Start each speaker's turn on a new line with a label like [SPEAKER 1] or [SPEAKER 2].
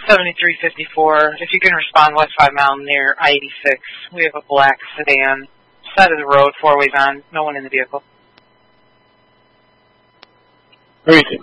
[SPEAKER 1] 7354. If you can respond West 5 Mile near I-86. We have a black sedan. Side of the road, 4 ways on. No one in the vehicle.
[SPEAKER 2] Everything.